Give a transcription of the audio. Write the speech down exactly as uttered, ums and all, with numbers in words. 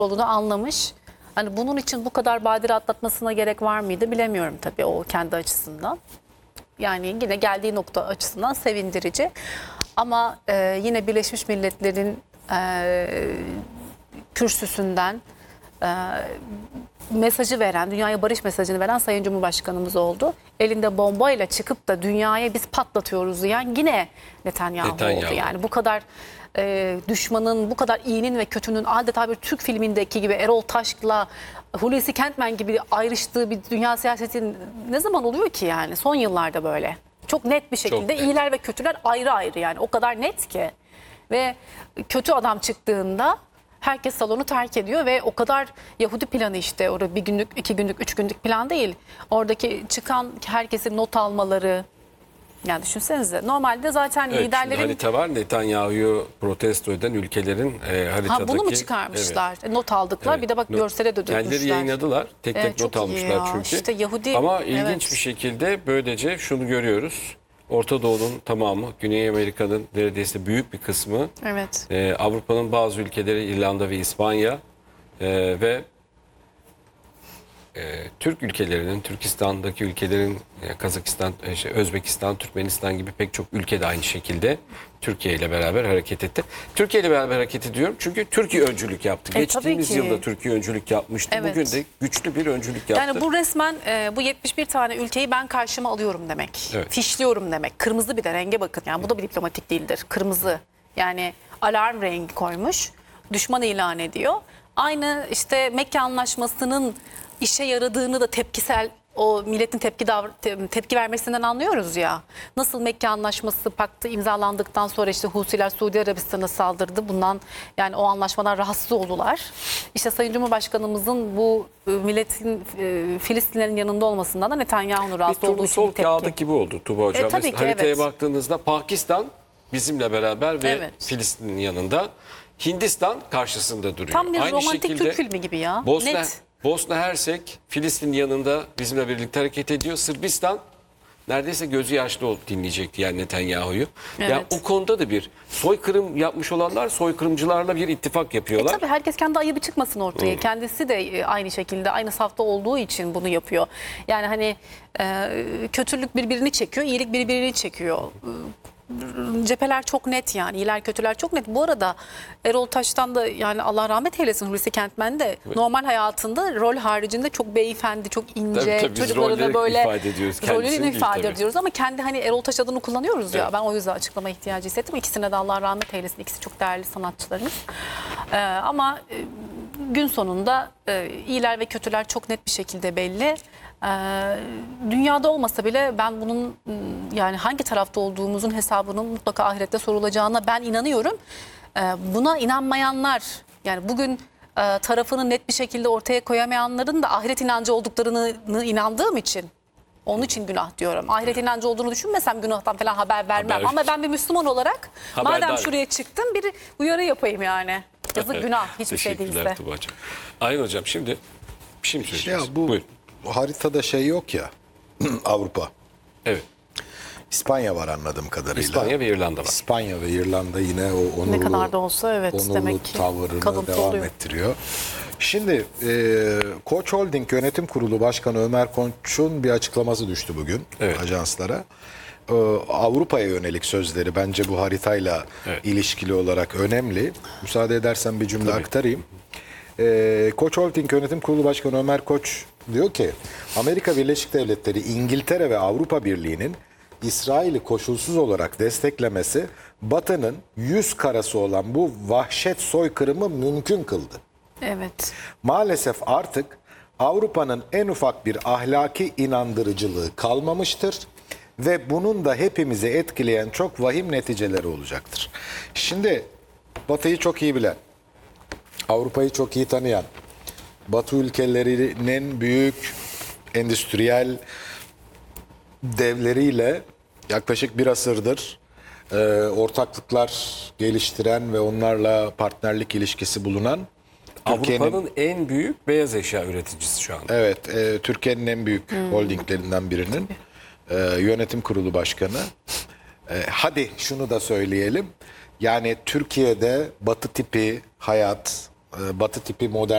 olduğunu anlamış. Hani bunun için bu kadar badire atlatmasına gerek var mıydı bilemiyorum tabii o kendi açısından. Yani yine geldiği nokta açısından sevindirici. Ama e, yine Birleşmiş Milletler'in e, kürsüsünden e, mesajı veren, dünyaya barış mesajını veren Sayın Cumhurbaşkanımız oldu. Elinde bombayla çıkıp da dünyaya biz patlatıyoruz diyen yine Netanyahu, Netanyahu. oldu. Yani bu kadar e, düşmanın, bu kadar iyinin ve kötünün adeta bir Türk filmindeki gibi Erol Taş'la Hulusi Kentmen gibi ayrıştığı bir dünya siyaseti ne zaman oluyor ki yani? Son yıllarda böyle. Çok net bir şekilde net. iyiler ve kötüler ayrı ayrı yani o kadar net ki. Ve kötü adam çıktığında herkes salonu terk ediyor ve o kadar Yahudi planı işte orada bir günlük, iki günlük, üç günlük plan değil. Oradaki çıkan herkesin not almaları. Yani düşünsenize normalde zaten Evet, liderlerin... harita var, Netanyahu'yu protesto eden ülkelerin e, haritadaki... Ha, bunu mu çıkarmışlar? Evet. Not aldıklar Evet. bir de bak görsele de dökmüşler. Kendileri yayınladılar. Tek tek Evet, not çok iyi almışlar ya. çünkü. İşte Yahudi- Ama ilginç evet. bir şekilde böylece şunu görüyoruz. Orta Doğu'nun tamamı, Güney Amerika'nın neredeyse büyük bir kısmı, Evet. e, Avrupa'nın bazı ülkeleri, İrlanda ve İspanya e, ve e, Türk ülkelerinin, Türkistan'daki ülkelerin, e, Kazakistan, e, şey, Özbekistan, Türkmenistan gibi pek çok ülke de aynı şekilde Türkiye ile beraber hareket etti. Türkiye ile beraber hareket ediyorum çünkü Türkiye öncülük yaptı. E, Geçtiğimiz tabii ki. yılda Türkiye öncülük yapmıştı. Evet. Bugün de güçlü bir öncülük yaptı. Yani bu resmen e, bu yetmiş bir tane ülkeyi ben karşıma alıyorum demek. Evet. Fişliyorum demek. Kırmızı bir de renge bakın. Yani bu da bir diplomatik değildir. Kırmızı. Yani alarm rengi koymuş. Düşman ilan ediyor. Aynı işte Mekke Anlaşması'nın işe yaradığını da tepkisel o milletin tepki davr- te- tepki vermesinden anlıyoruz ya. Nasıl Mekke Anlaşması paktı imzalandıktan sonra işte Husiler Suudi Arabistan'a saldırdı. Bundan yani o anlaşmadan rahatsız oldular. İşte Sayın Cumhurbaşkanımızın bu e, milletin e, Filistinlerin yanında olmasından da Netanyahu'nun bir rahatsız olduğu için turnusol bir tepki. kağıdı gibi oldu Tuba Hocam. E, tabii Mesela ki, haritaya evet. baktığınızda Pakistan bizimle beraber ve Evet. Filistin'in yanında. Hindistan karşısında duruyor. Tam bir Aynı romantik şekilde Türk filmi gibi ya. Bosna, Net. Bosna Hersek Filistin yanında bizimle birlikte hareket ediyor. Sırbistan neredeyse gözü yaşlı olup dinleyecekti yani Netanyahu'yu. Yani Evet. o konuda da bir soykırım yapmış olanlar soykırımcılarla bir ittifak E yapıyorlar. tabii herkes kendi ayıbı çıkmasın ortaya. Kendisi de e, aynı şekilde aynı safta olduğu için bunu yapıyor. Yani hani e, kötülük birbirini çekiyor, iyilik birbirini çekiyor. E, Cepheler çok net yani. İyiler kötüler çok net. Bu arada Erol Taş'tan da yani Allah rahmet eylesin Hulusi Kentmen de normal hayatında rol haricinde çok beyefendi, çok ince, Tabii, tabii, biz çocuklarına rolleri böyle ifade ediyoruz, kendisini rollerini değil ifade tabii. ediyoruz ama kendi hani Erol Taş adını kullanıyoruz ya. Evet. Ben o yüzden açıklama ihtiyacı hissettim. İkisine de Allah rahmet eylesin. İkisi çok değerli sanatçılarımız. Ee, ama e, gün sonunda e, iyiler ve kötüler çok net bir şekilde belli. Ee, dünyada olmasa bile ben bunun m, yani hangi tarafta olduğumuzun hesabının mutlaka ahirette sorulacağına ben inanıyorum. Ee, buna inanmayanlar yani bugün e, tarafını net bir şekilde ortaya koyamayanların da ahiret inancı olduklarını inandığım için onun için günah diyorum. Ahiret inancı olduğunu düşünmesem günahtan falan haber vermem. Haber- Ama ben bir Müslüman olarak Haberdar. madem şuraya çıktım bir uyarı yapayım yani. Yazık günah hiçbir şey Teşekkürler değilse. Tuba'cığım. Aynen hocam şimdi bir şey mi Ya söyleyeceksiniz? bu Buyurun. haritada şey yok ya Avrupa. Evet. İspanya var anladığım kadarıyla. İspanya ve İrlanda var. İspanya ve İrlanda yine o onurlu, Ne kadar da olsa evet, onurlu demek ki tavırını kalıntı devam oluyor. ettiriyor. Şimdi e, Koç Holding Yönetim Kurulu Başkanı Ömer Koç'un bir açıklaması düştü bugün Evet. ajanslara. E, Avrupa'ya yönelik sözleri bence bu haritayla Evet. ilişkili olarak önemli. Müsaade edersen bir cümle Tabii. aktarayım. E, Koç Holding Yönetim Kurulu Başkanı Ömer Koç diyor ki Amerika Birleşik Devletleri, İngiltere ve Avrupa Birliği'nin İsrail'i koşulsuz olarak desteklemesi Batı'nın yüz karası olan bu vahşet soykırımı mümkün kıldı. Evet. Maalesef artık Avrupa'nın en ufak bir ahlaki inandırıcılığı kalmamıştır ve bunun da hepimizi etkileyen çok vahim neticeleri olacaktır. Şimdi Batı'yı çok iyi bilen, Avrupa'yı çok iyi tanıyan, Batı ülkelerinin büyük endüstriyel devleriyle yaklaşık bir asırdır e, ortaklıklar geliştiren ve onlarla partnerlik ilişkisi bulunan Türkiye'nin Avrupa'nın en büyük beyaz eşya üreticisi şu anda. evet e, Türkiye'nin en büyük holdinglerinden birinin e, yönetim kurulu başkanı. E, hadi şunu da söyleyelim. Yani Türkiye'de Batı tipi hayat, e, Batı tipi modern